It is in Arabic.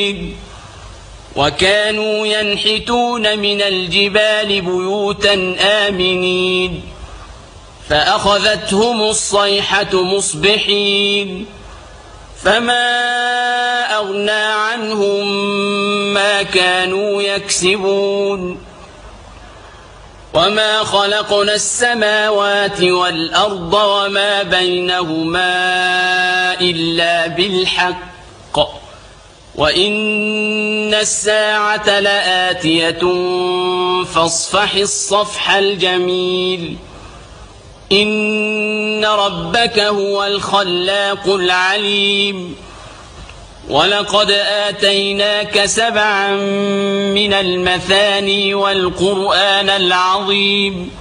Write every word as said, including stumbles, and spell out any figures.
وكانوا ينحتون من الجبال بيوتا آمنين فأخذتهم الصيحة مصبحين فما أغنى عنهم ما كانوا يكسبون وما خلقنا السماوات والأرض وما بينهما إلا بالحق وإن الساعة لآتية فاصفح الصفح الجميل إن ربك هو الخلاق العليم ولقد آتيناك سبعا من المثاني والقرآن العظيم